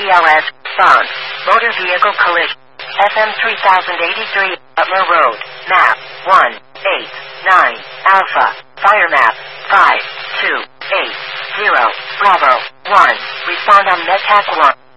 ADLS, Bond, Motor Vehicle Collision, FM 3083, Butler Road, map, 189, Alpha, fire map, 5280, Bravo, 1, respond on NetTac 1.